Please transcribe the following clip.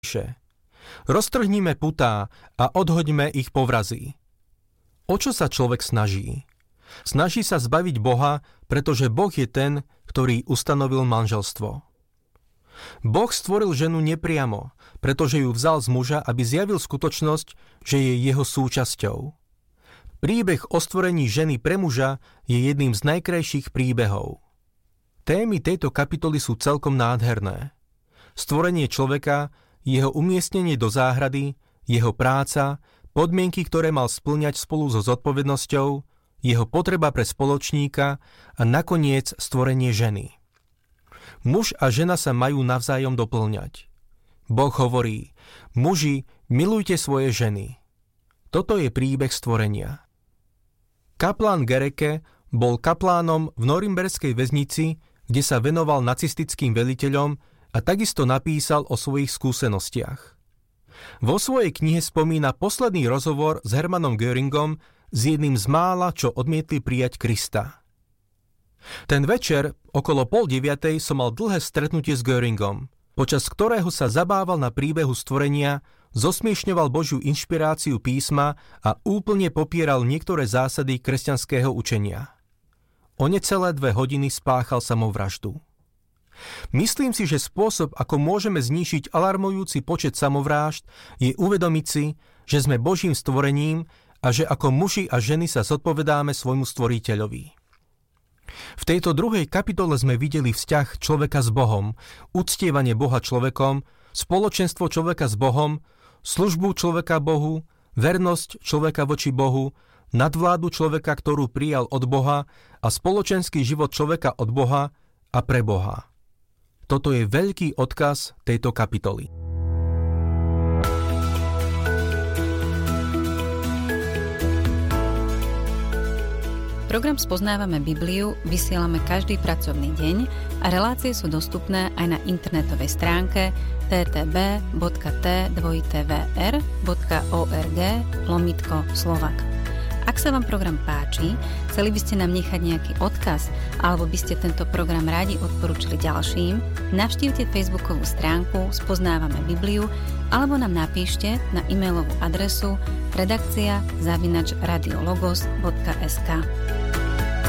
Roztrhnime putá a odhoďme ich povrazy. O čo sa človek snaží? Snaží sa zbaviť Boha, pretože Boh je ten, ktorý ustanovil manželstvo. Boh stvoril ženu nepriamo, pretože ju vzal z muža, aby zjavil skutočnosť, že je jeho súčasťou. Príbeh o stvorení ženy pre muža je jedným z najkrajších príbehov. Témy tejto kapitoly sú celkom nádherné. Stvorenie človeka, jeho umiestnenie do záhrady, jeho práca, podmienky, ktoré mal spĺňať spolu so zodpovednosťou, jeho potreba pre spoločníka a nakoniec stvorenie ženy. Muž a žena sa majú navzájom dopĺňať. Boh hovorí: muži, milujte svoje ženy. Toto je príbeh stvorenia. Kaplán Gereke bol kaplánom v norimberskej väznici, kde sa venoval nacistickým veliteľom a takisto napísal o svojich skúsenostiach. Vo svojej knihe spomína posledný rozhovor s Hermannom Göringom, s jedným z mála, čo odmietli prijať Krista. Ten večer, okolo 8:30, som mal dlhé stretnutie s Göringom, počas ktorého sa zabával na príbehu stvorenia, zosmiešňoval Božiu inšpiráciu písma a úplne popieral niektoré zásady kresťanského učenia. O necelé 2 hodiny spáchal samovraždu. Myslím si, že spôsob, ako môžeme znížiť alarmujúci počet samovrážd, je uvedomiť si, že sme Božím stvorením a že ako muži a ženy sa zodpovedáme svojmu stvoriteľovi. V tejto druhej kapitole sme videli vzťah človeka s Bohom, uctievanie Boha človekom, spoločenstvo človeka s Bohom, službu človeka Bohu, vernosť človeka voči Bohu, nadvládu človeka, ktorú prijal od Boha, a spoločenský život človeka od Boha a pre Boha. Toto je veľký odkaz tejto kapitoly. Program Spoznávame Bibliu vysielame každý pracovný deň a relácie sú dostupné aj na internetovej stránke ttb.tvr.org/Slovak. Ak sa vám program páči, chceli by ste nám nechať nejaký odkaz alebo by ste tento program radi odporúčili ďalším, navštívte facebookovú stránku Spoznávame Bibliu alebo nám napíšte na e-mailovú adresu redakcia@radiologos.sk.